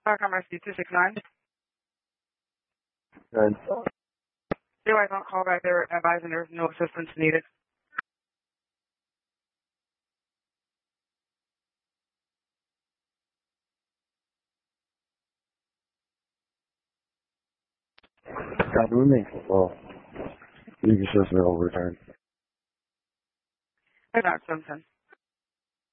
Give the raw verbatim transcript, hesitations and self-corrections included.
Starcom Rescue two six nine. Good. Zero, I don't call back there advising there's no assistance needed. Copy with me. Well, you can assist me over return. I got something.